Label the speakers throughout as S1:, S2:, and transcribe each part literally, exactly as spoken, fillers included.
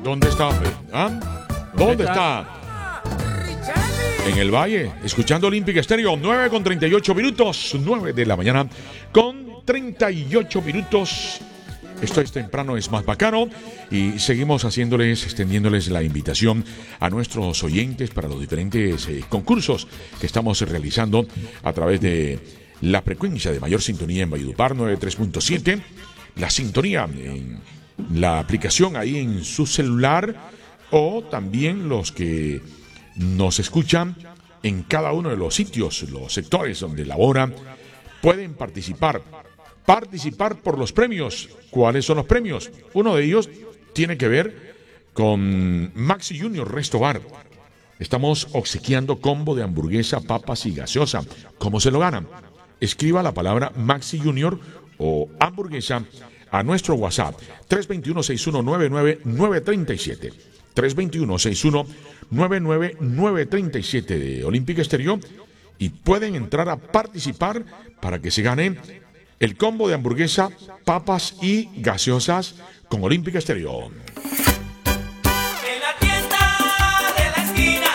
S1: ¿Dónde está? ¿Ah? ¿Dónde está? En el Valle, escuchando Olímpica Estéreo, nueve con treinta y ocho minutos, nueve de la mañana con treinta y ocho minutos. Esto es temprano, es más bacano. Y seguimos haciéndoles, extendiéndoles la invitación a nuestros oyentes para los diferentes eh, concursos que estamos realizando a través de la frecuencia de mayor sintonía en Valledupar, noventa y tres punto siete. La sintonía en la aplicación ahí en su celular, o también los que nos escuchan en cada uno de los sitios, los sectores donde laboran, pueden participar. Participar por los premios. ¿Cuáles son los premios? Uno de ellos tiene que ver con Maxi Junior Resto Bar. Estamos obsequiando combo de hamburguesa, papas y gaseosa. ¿Cómo se lo ganan? Escriba la palabra Maxi Junior o hamburguesa a nuestro WhatsApp tres dos uno, seis uno nueve nueve nueve tres siete. tres dos uno, seis uno nueve nueve nueve tres siete de Olímpica Estéreo, y pueden entrar a participar para que se gane el combo de hamburguesa, papas y gaseosas con Olímpica Estéreo.
S2: En la tienda de la esquina,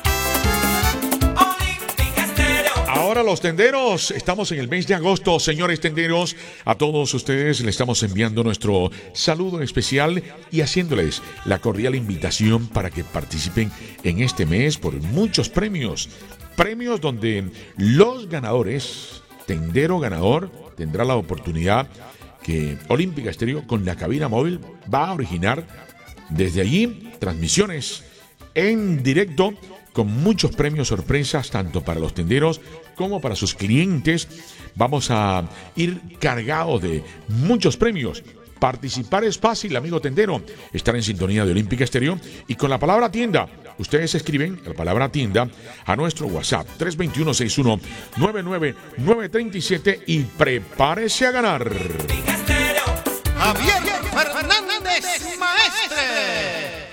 S2: Olímpica Estéreo.
S1: Ahora los tenderos, estamos en el mes de agosto, señores tenderos, a todos ustedes les estamos enviando nuestro saludo especial y haciéndoles la cordial invitación para que participen en este mes por muchos premios, premios donde los ganadores, tendero ganador, tendrá la oportunidad que Olímpica Estéreo con la cabina móvil va a originar desde allí transmisiones en directo con muchos premios sorpresas tanto para los tenderos como para sus clientes. Vamos a ir cargados de muchos premios. Participar es fácil, amigo tendero. Estar en sintonía de Olímpica Estéreo y con la palabra tienda. Ustedes escriben la palabra tienda a nuestro WhatsApp tres dos uno, seis uno nueve nueve nueve tres siete y prepárese a ganar.
S2: Olímpica Estéreo.
S3: Javier Fernández Maestre.